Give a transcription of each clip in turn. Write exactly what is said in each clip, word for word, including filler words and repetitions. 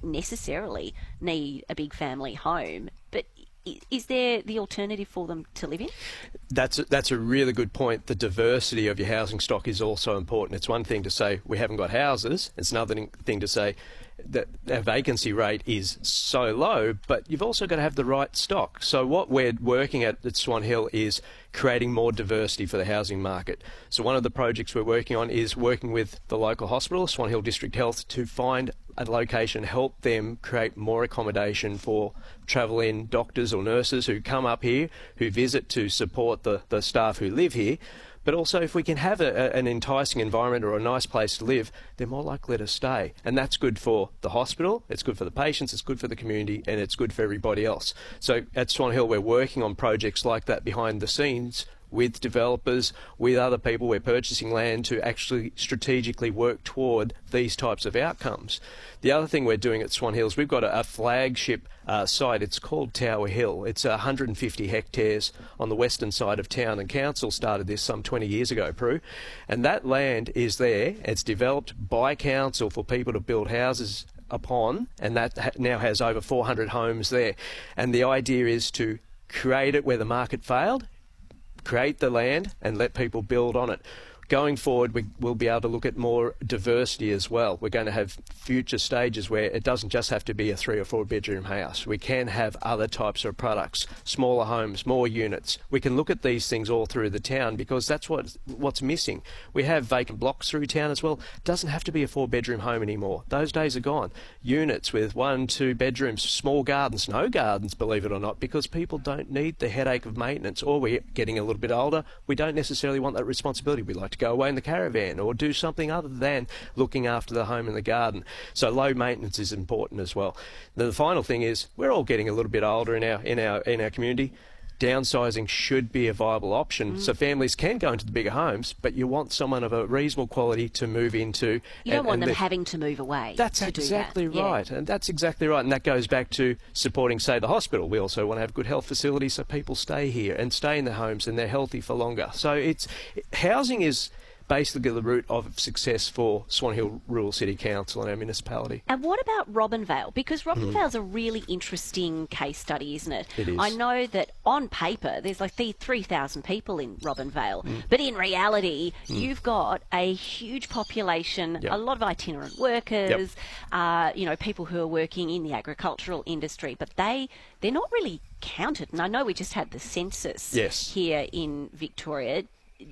necessarily need a big family home, but is there the alternative for them to live in? That's a, that's a really good point. The diversity of your housing stock is also important. It's one thing to say we haven't got houses. It's another thing to say that our vacancy rate is so low, but you've also got to have the right stock. So what we're working at at Swan Hill is creating more diversity for the housing market. So one of the projects we're working on is working with the local hospital, Swan Hill District Health, to find a location, help them create more accommodation for travel-in doctors or nurses who come up here, who visit to support the, the staff who live here. But also, if we can have a, a, an enticing environment or a nice place to live, they're more likely to stay. And that's good for the hospital, it's good for the patients, it's good for the community, and it's good for everybody else. So at Swan Hill, we're working on projects like that behind the scenes with developers, with other people. We're purchasing land to actually strategically work toward these types of outcomes. The other thing we're doing at Swan Hill is we've got a, a flagship uh, site. It's called Tower Hill. It's one hundred fifty hectares on the western side of town, and council started this some twenty years ago, Prue. And that land is there. It's developed by council for people to build houses upon, and that ha- now has over four hundred homes there. And the idea is to create it where the market failed, create the land and let people build on it. Going forward, we will be able to look at more diversity as well. We're going to have future stages where it doesn't just have to be a three or four bedroom house. We can have other types of products, smaller homes, more units. We can look at these things all through the town because that's what what's missing. We have vacant blocks through town as well. It doesn't have to be a four bedroom home anymore. Those days are gone. Units with one, two bedrooms, small gardens, no gardens, believe it or not, because people don't need the headache of maintenance, or we're getting a little bit older. We don't necessarily want that responsibility. We like to go away in the caravan or do something other than looking after the home and the garden. So low maintenance is important as well. Then the final thing is we're all getting a little bit older in our in our in our community. Downsizing should be a viable option, mm. so families can go into the bigger homes, but you want someone of a reasonable quality to move into. You don't and, want and them the, having to move away. That's to exactly do that. right, yeah. and that's exactly right, and that goes back to supporting, say, the hospital. We also want to have good health facilities so people stay here and stay in their homes and they're healthy for longer. So it's housing is basically the root of success for Swan Hill Rural City Council and our municipality. And what about Robinvale? Because Robinvale's mm. a really interesting case study, isn't it? It is. I know that on paper there's like three thousand people in Robinvale, mm. but in reality mm. you've got a huge population, yep. a lot of itinerant workers, yep. uh, you know, people who are working in the agricultural industry, but they, they're not really counted. And I know we just had the census yes. here in Victoria.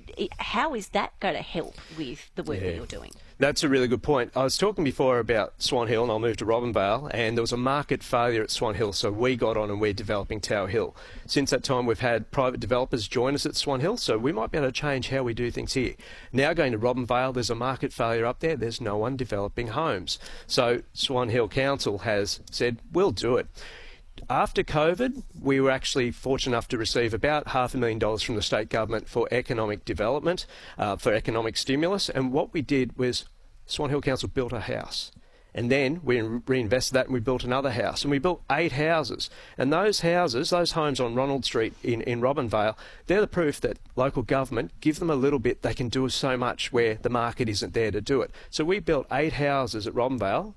How is that going to help with the work yeah. that you're doing? That's a really good point. I was talking before about Swan Hill, and I'll move to Robinvale, and there was a market failure at Swan Hill, so we got on and we're developing Tower Hill. Since that time, we've had private developers join us at Swan Hill, so we might be able to change how we do things here. Now going to Robinvale, there's a market failure up there. There's no one developing homes. So Swan Hill Council has said, we'll do it. After COVID, we were actually fortunate enough to receive about half a million dollars from the state government for economic development, uh, for economic stimulus. And what we did was Swan Hill Council built a house. And then we reinvested that and we built another house. And we built eight houses. And those houses, those homes on Ronald Street in, in Robinvale, they're the proof that local government, give them a little bit, they can do so much where the market isn't there to do it. So we built eight houses at Robinvale,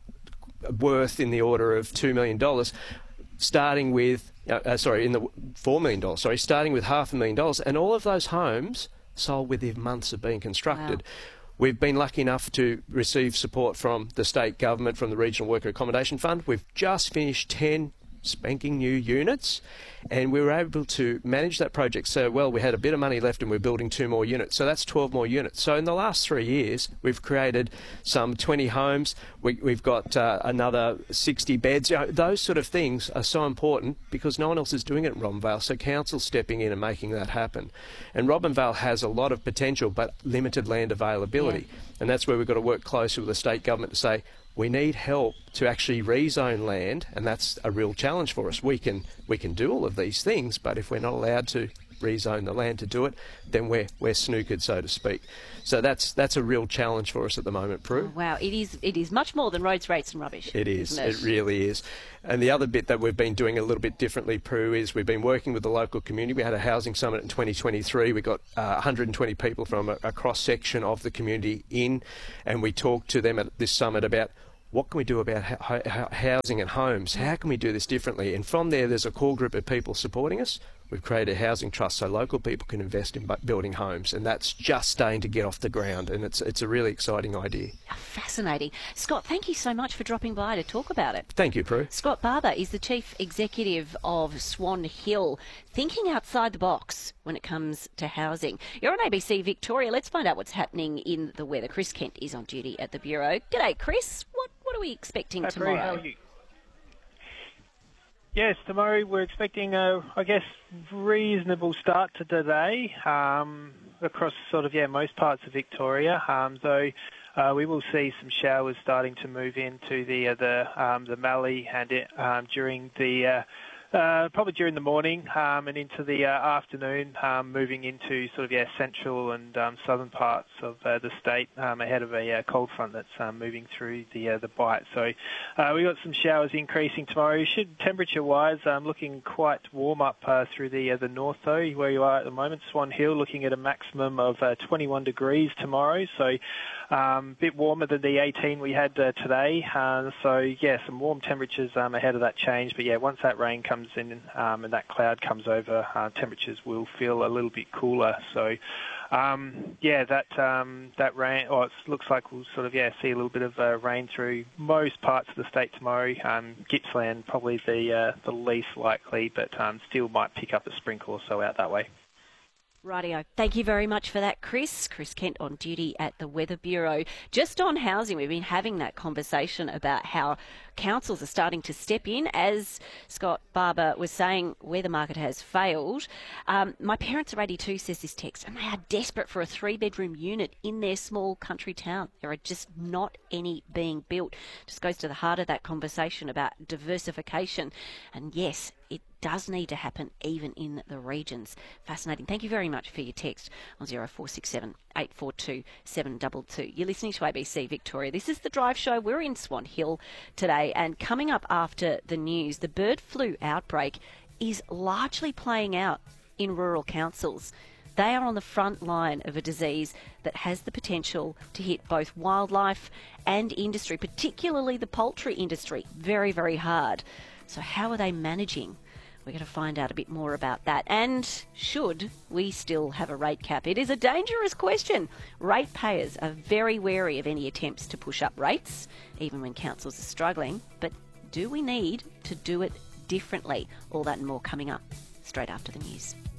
worth in the order of two million dollars. Starting with, uh, sorry, in the four million dollars, sorry, starting with half a million dollars, and all of those homes sold within months of being constructed. Wow. We've been lucky enough to receive support from the state government, from the Regional Worker Accommodation Fund. We've just finished ten spanking new units, and we were able to manage that project so well. We had a bit of money left and we're building two more units, so that's twelve more units. So in the last three years we've created some twenty homes. We, we've got uh, another sixty beds. You know, those sort of things are so important because no one else is doing it in Robinvale, so council's stepping in and making that happen. And Robinvale has a lot of potential but limited land availability, yeah. and that's where we've got to work closely with the state government to say, we need help to actually rezone land, and that's a real challenge for us. We can we can do all of these things, but if we're not allowed to rezone the land to do it, then we're we're snookered, so to speak. So that's that's a real challenge for us at the moment, Prue. Oh, wow, it is it is much more than roads, rates and rubbish. It is, isn't it? It really is. And the other bit that we've been doing a little bit differently, Prue, is we've been working with the local community. We had a housing summit in twenty twenty-three. We got uh, one hundred twenty people from a, a cross-section of the community in, and we talked to them at this summit about what can we do about ho- ho- housing and homes? How can we do this differently? And from there, there's a core group of people supporting us. We've created a housing trust so local people can invest in building homes, and that's just starting to get off the ground, and it's it's a really exciting idea. Fascinating. Scott, thank you so much for dropping by to talk about it. Thank you, Prue. Scott Barber is the Chief Executive of Swan Hill, thinking outside the box when it comes to housing. You're on A B C Victoria. Let's find out what's happening in the weather. Chris Kent is on duty at the Bureau. G'day, Chris. What, what are we expecting Hi, tomorrow? Prue, how are you? Yes, tomorrow we're expecting a, I guess, reasonable start to today um, across sort of, yeah, most parts of Victoria. Um, though uh, we will see some showers starting to move into the uh, the um, the Mallee and it, um, during the uh, uh, probably during the morning um, and into the uh, afternoon, um, moving into sort of yeah central and um, southern parts of uh, the state um, ahead of a uh, cold front that's um, moving through the uh, the Bight. So uh, we got some showers increasing tomorrow. Should temperature-wise, um, looking quite warm up uh, through the uh, the north though, where you are at the moment. Swan Hill looking at a maximum of uh, twenty-one degrees tomorrow. So a um, bit warmer than the eighteen we had uh, today. Uh, so yeah, some warm temperatures um, ahead of that change. But yeah, once that rain comes in um, and that cloud comes over, uh, temperatures will feel a little bit cooler. So um, yeah, that um, that rain, or it looks like we'll sort of yeah see a little bit of uh, rain through most parts of the state tomorrow. Um, Gippsland probably the uh, the least likely, but um, still might pick up a sprinkle or so out that way. Rightio. Thank you very much for that, Chris. Chris Kent on duty at the Weather Bureau. Just on housing, we've been having that conversation about how councils are starting to step in. As Scott Barber was saying, where the market has failed. Um, my parents are eighty-two, says this text, and they are desperate for a three-bedroom unit in their small country town. There are just not any being built. Just goes to the heart of that conversation about diversification. And yes, it does need to happen even in the regions. Fascinating. Thank you very much for your text on zero four six seven, eight four two, seven two two. You're listening to A B C Victoria. This is The Drive Show. We're in Swan Hill today, and coming up after the news, the bird flu outbreak is largely playing out in rural councils. They are on the front line of a disease that has the potential to hit both wildlife and industry, particularly the poultry industry, very, very hard. So how are they managing? We're going to find out a bit more about that. And should we still have a rate cap? It is a dangerous question. Ratepayers are very wary of any attempts to push up rates, even when councils are struggling. But do we need to do it differently? All that and more coming up straight after the news.